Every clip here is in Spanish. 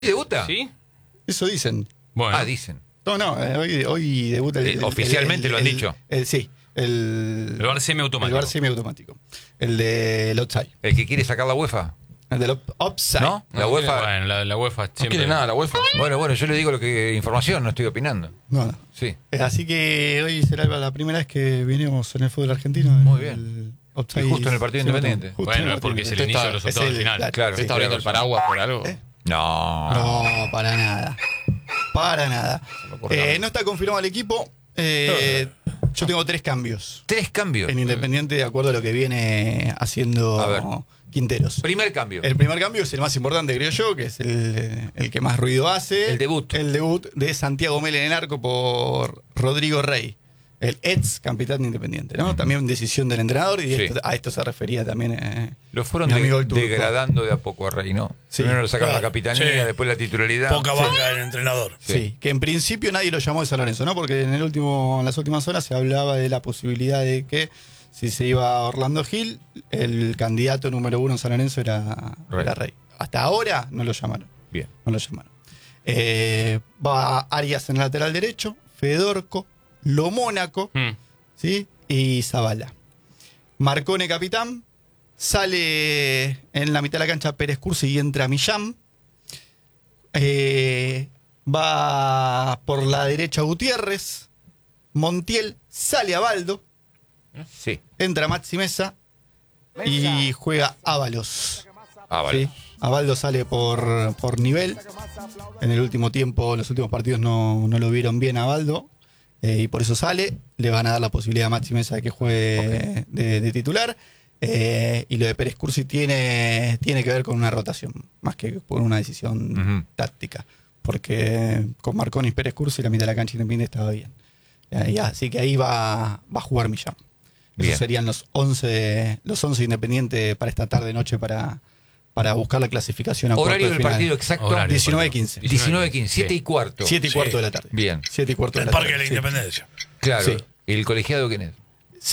¿Debuta? ¿Sí? Eso dicen. Bueno. Ah, dicen. No, hoy debuta Oficialmente lo han dicho. Sí, el VAR semiautomático. El VAR semiautomático. El del offside. El que quiere sacar la UEFA. El del offside. ¿No? La UEFA. Bueno, la UEFA No siempre. quiere nada la UEFA. Bueno, yo le digo lo que información, no estoy opinando. No. Sí. Así que hoy será la primera vez que vinimos en el fútbol argentino. Muy bien. Offside Y justo en el partido Independiente. Bueno, es porque es el inicio de los octavos de final. Claro. ¿Usted está abriendo el paraguas por algo? No. No, para nada. Para nada. No está confirmado el equipo. Yo tengo 3 cambios 3 cambios. en Independiente de acuerdo a lo que viene A ver. haciendo Quinteros. Primer cambio. El primer cambio es el más importante, creo yo, que es el que más ruido hace. El debut. El debut de Santiago Mel en el arco por Rodrigo Rey, el ex capitán de Independiente, ¿no? También decisión del entrenador y Sí. a esto se refería también. Lo fueron mi amigo el Turco. degradando de a poco a Rey, ¿no? Sí. Primero lo sacaron la capitanía, Sí. después la titularidad. Poca banca del entrenador. Sí, que en principio nadie lo llamó de San Lorenzo, ¿no? Porque en las últimas horas se hablaba de la posibilidad de que si se iba a Orlando Gil, el candidato número 1 en San Lorenzo era Rey. Hasta ahora no lo llamaron. Bien. No lo llamaron. Va Arias en el lateral derecho, Fedorco, Lo Mónaco, ¿sí? Y Zavala. Marcone capitán. Sale en la mitad de la cancha Pérez Cursi y entra Millán. Va por la derecha Gutiérrez. Montiel, sale Abaldo. Sí. Entra Maxi Mesa. Y juega Ábalos. Ah, vale. ¿Sí? Abaldo sale por nivel. En el último tiempo, en los últimos partidos no lo vieron bien a Abaldo. Y por eso sale. Le van a dar la posibilidad a Maxi Mesa de que juegue de titular. Y lo de Pérez Cursi tiene que ver con una rotación, más que por una decisión táctica. Porque con Marconi y Pérez Cursi la mitad de la cancha Independiente estaba bien. Así que ahí va a jugar Millán. Bien. Esos serían los 11 Independientes para esta tarde-noche para buscar la clasificación a Horario cuartos de del final. partido exacto. Horario. 19:15. 19:15, 7:15. 7:15 de la tarde. Bien. 7:15 de El la Parque tarde. de la sí. Independencia. Claro. Sí. ¿El colegiado quién es?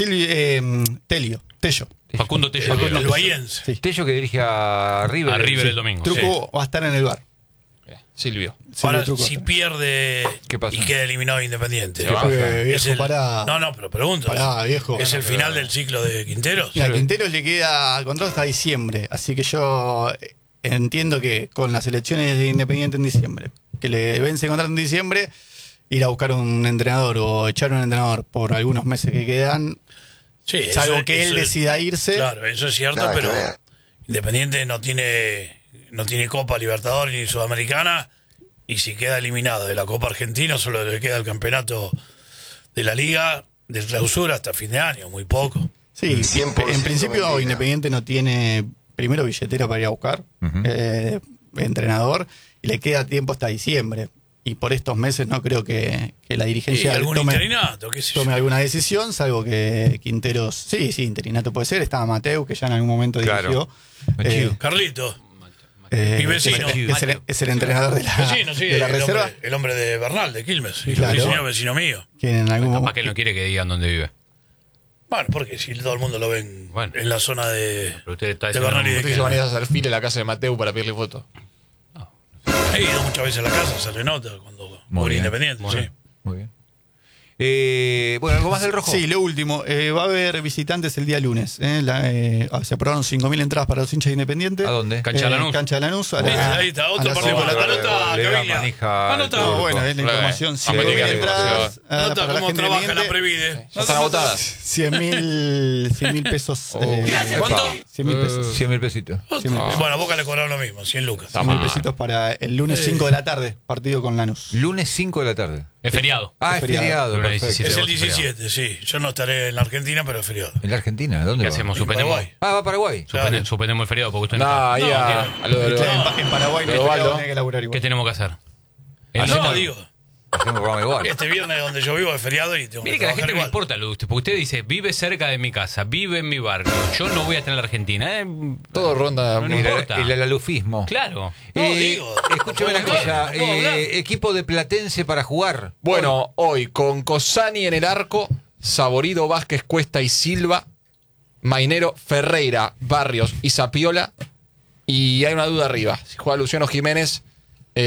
Tello. Facundo Tello. El Bahiense. Sí. Tello que dirige a River. A River Sí. el domingo. Truco va a estar en el bar. Silvio. Ahora, Truco si está. pierde ¿Qué pasa? y queda eliminado Independiente. ¿Qué pasa? Viejo, Es pará. No, pero pregunto. Pará, viejo. ¿Es el final del ciclo de Quinteros? Mira, a Quintero le queda contrato hasta diciembre, así que yo entiendo que con las elecciones de Independiente en diciembre, que le vence el contrato en diciembre, ir a buscar un entrenador o echar un entrenador por algunos meses que quedan, Sí, salvo que él decida irse. Claro, eso es cierto, Nada que pero ver. Independiente no tiene Copa Libertadores ni Sudamericana, y si queda eliminado de la Copa Argentina, solo le queda el campeonato de la Liga de Clausura hasta fin de año, muy poco. Sí, 100% en principio mentira. Independiente no tiene primero billetera para ir a buscar entrenador y le queda tiempo hasta diciembre. Y por estos meses no creo que la ¿Y dirigencia algún tome interinato? ¿Qué sé yo? alguna decisión, salvo que Quinteros, sí, interinato puede ser. Estaba Mateu, que ya en algún momento Claro. dirigió. Carlito, Mi vecino. Es el entrenador de la, vecino, sí, de la el reserva. hombre, el hombre de Bernal, de Quilmes. Claro. Sí, señor, vecino mío. Que en algún Capaz que él no quiere que digan dónde vive. Bueno, porque si todo el mundo lo ve en, Bueno. en la zona de Pero usted está de diciendo Bernal y de Ustedes se van a Quilmes. ir a hacer fila en la casa de Mateo para pedirle fotos. He ido muchas veces a la casa, se le nota cuando Muy por bien. Independiente. Muy Sí. bien. Muy bien. Bueno, ¿algo más del rojo? Sí, lo último. Va a haber visitantes el día lunes. Se aprobaron 5.000 entradas para los hinchas de Independiente. ¿A dónde? Cancha de Lanús. Cancha de Lanús. Ahí está, otro a las partido por la 5 tarde. Anota, Le da Caviglia. manija al Anota. turco. No, bueno, es la información. Vamos a 5.000 meter entradas. Anota para la cómo gente trabaja la independiente. Previde. Ya están agotadas. 100.000 pesos. ¿Cuánto? 100.000 pesos. 100.000 pesitos. 100.000 pesos. Bueno, a Boca le cobraron lo mismo, 100 lucas. 100.000 pesitos para el lunes 5 de la tarde, partido con Lanús. Lunes 5 de la tarde. Es feriado. Ah, Es es feriado. feriado. Lunes Perfecto. 17. Es el feriado. 17, sí. Yo no estaré en la Argentina, pero es feriado. ¿En la Argentina? ¿Dónde ¿Qué va? hacemos? En Suspendemos. Paraguay. Ah, va a Paraguay. Claro. Suspendemos el feriado porque usted No, no está. ahí No, a lo de En Paraguay Pero Osvaldo. tiene que laburar igual. ¿Qué tenemos que hacer? No, digo, Hacemos programa igual. este viernes donde yo vivo es feriado y tengo Mire que a la trabajar gente no le igual. importa lo de usted, porque usted dice, vive cerca de mi casa, vive en mi barrio, yo no voy a tener la Argentina. Todo ronda. No El, importa. el alufismo. Claro. No, digo, Escúcheme no una puedo cosa. hablar, no puedo hablar. Equipo de Platense para jugar. Bueno, hoy con Cosani en el arco, Saborido, Vázquez, Cuesta y Silva, Mainero, Ferreira, Barrios y Zapiola. Y hay una duda arriba. Si juega Luciano Jiménez